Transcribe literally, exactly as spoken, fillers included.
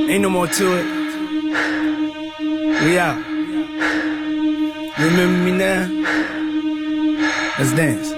Ain't no more to it. We out. Remember me now? Let's dance.